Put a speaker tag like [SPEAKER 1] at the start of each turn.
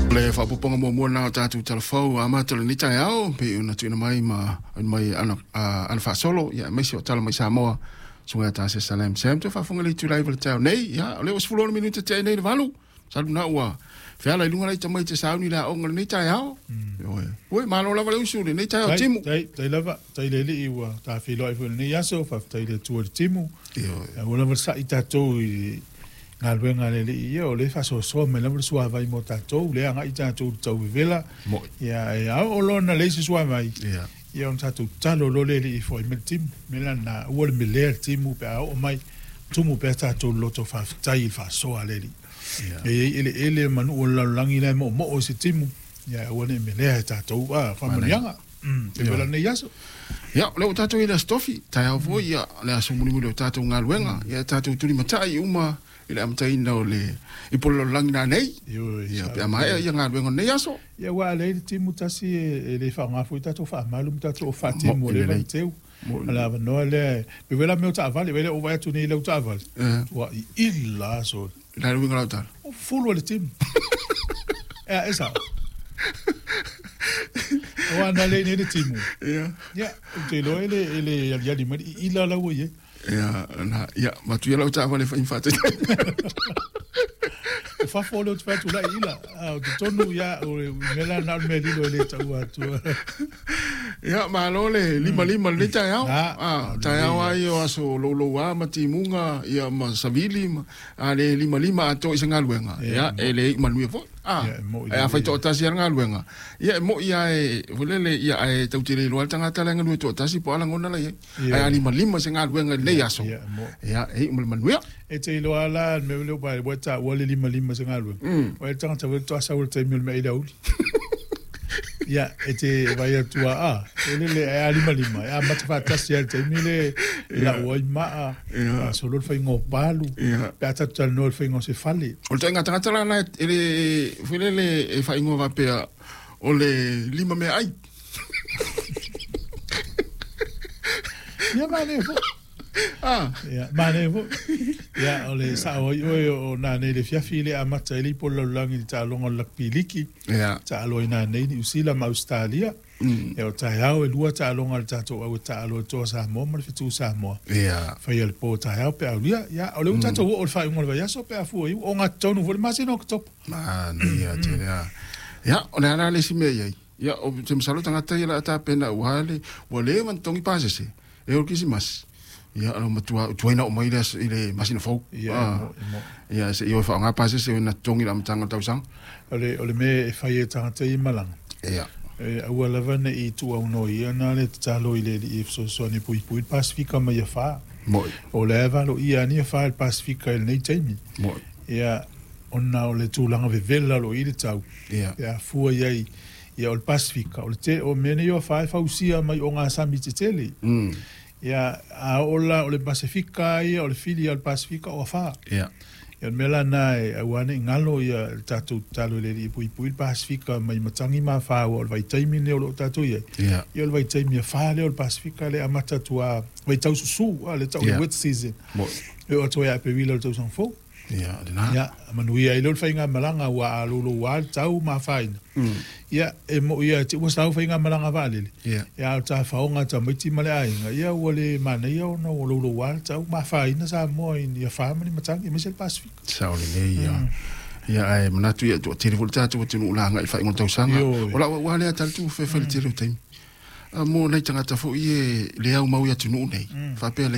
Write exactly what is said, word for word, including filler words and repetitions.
[SPEAKER 1] Le fa puponga mo mo na tatu telefon ama tele ni tai au pe una tuna mai ma mai ana ana fa solo ya mai so tala mai Samoa sunga ta se salam sem to fa funga li tu live tau nei ya le was fulor minuto te nei valu salu na wa fa la lunga lai tamai te sauni la onga ni tai au oi oi ma lo la valu su ni tai au timu
[SPEAKER 2] tai tai lava tai le li wa ta fi lo i ni ya so fa tai le tu timu ya wala va sa ita to ngā luenga le li ia o le whaso so me lamru sua vai mo tātou le anga i tātou tau vela ia ia o lona le si sua vai ia on tātou talo lo le li i fo i me timu me lana ua le me lea timu pe au o mai tumu pe tātou loto whaftai i whaso a le li e ele ele manu o lalangi le mo mo o se timu ia ua le me lea tātou a whamanianga e vela ne yaso
[SPEAKER 1] ia le o tātou i le stofi tai au fo ia le aso muni muni o tātou ngā luenga ia tātou tuli matai uma ile amtai no le ipolo lang na nei ya pe mai ya nga wengo nei aso
[SPEAKER 2] ya wa le timu tasi le fa nga fu tato fa malum tato fa timu le teu ala no le pe vela me ta vale vele o va tu ni le ta vale wa illa so
[SPEAKER 1] la wengo la ta
[SPEAKER 2] full le timu ya esa wa na le ni timu
[SPEAKER 1] ya
[SPEAKER 2] ya te lo ele ele ya di mari illa la wo ye
[SPEAKER 1] ja, na, ja, maar tu ia lau tāwale wha infate.
[SPEAKER 2] O whafole o te whatu la ila. O te tonu ia, o mela nal me lilo e le tau atu.
[SPEAKER 1] Ja, ma lo le lima lima le tai au. Ah, tai au ai o aso lolo wa ma timunga, ia ma savili, a le lima lima ato isa ngā luenga. Ja, e le manui fo. Ah, e a whai tō tasi ar ngā luenga. Ia, mo ia e, fulele ia e tautire iloa tangata le ngā tō tasi po ala ngona la ia. Ai a lima lima se ngā luenga le aso. Ia, e umal manuia.
[SPEAKER 2] E te iloa ala, me leo pai, wata wale lima lima se ngā luenga. Wai tangata wale tō asa wale taimil me ida uli. Ia, e te vai atua a. E le e a lima lima. E a matafa tasi ar taimile, la oi maa. A solo fai ngō palu. Pe a tatu tala no fai ngō se fale.
[SPEAKER 1] O le tanga tangata la na, e le, fulele e fai ngō wapea, o le lima me ai.
[SPEAKER 2] Ia mane fo.
[SPEAKER 1] Ah,
[SPEAKER 2] ia mane fo. Ia ole sa o o na ne le fiafi le amata ile po lo langi ta longa lakpiliki.
[SPEAKER 1] Ia.
[SPEAKER 2] Ta lo ina ne ni usila ma Australia. E o ta yao e lua ta longa ta to o ta lo to sa mo ma fitu sa mo.
[SPEAKER 1] Ia.
[SPEAKER 2] Fa ia po ta yao pe aulia. Ia ole uta to o fa ngol va ya so pe afu o nga tonu vo ma sino top.
[SPEAKER 1] Ma ia te ia. Ia, ole ana le si me ia. Ia o te msalo tanga ta ia ta pena wale, wale man tongi pasese. E o kisi mas. Ia alo matua tuaina o mai ile masina fo.
[SPEAKER 2] Ia.
[SPEAKER 1] Ia se io fa nga pase se na tongi la mtanga tau sang.
[SPEAKER 2] Ole ole me e fai e tanga te malang.
[SPEAKER 1] Ia.
[SPEAKER 2] E au lava ne i tu au no ia na le talo ile i so so ni pui pui Pasifika mai fa.
[SPEAKER 1] Moi.
[SPEAKER 2] O le va lo ia ni fa il Pasifika il nei taimi.
[SPEAKER 1] Moi.
[SPEAKER 2] Ia ona o le tu langa ve vela lo i tau.
[SPEAKER 1] Ia.
[SPEAKER 2] Ia fu ia ia o le Pasifika o le te o mene yo fa fa usia mai o nga sambi te tele.
[SPEAKER 1] Mm.
[SPEAKER 2] Ia a ola o le Pasifika ia o le fili al Pasifika o fa.
[SPEAKER 1] Ia.
[SPEAKER 2] Ia mela na e awane ngalo ia tatu talo le i pui pui Pasifika mai matangi ma fa o le vai taimi ne o tatu ia.
[SPEAKER 1] Ia.
[SPEAKER 2] Ia le vai taimi fa le o Pasifika le amata tua vai tau susu le tau wet season.
[SPEAKER 1] Mo.
[SPEAKER 2] E o toia pe wila le tau sang fo.
[SPEAKER 1] Ia, dena.
[SPEAKER 2] Ia manuia i lo fainga malanga wa lolo wa tau ma fain. Ia e mo ia te was tau fainga malanga vale.
[SPEAKER 1] Ia.
[SPEAKER 2] Ia ta faonga ta miti male ai. Ia wole mana ia no lolo wa tau ma fain sa mo ia family matangi misel Pacific.
[SPEAKER 1] Sauli le ia. Ia ai manatu ia to tiri volta to tinu la ngai fa ngotau sanga. Ola wa le tal tu fe fe tiri time. Mo nei tanga ta fo ie le au mau ia tinu nei. Fa pe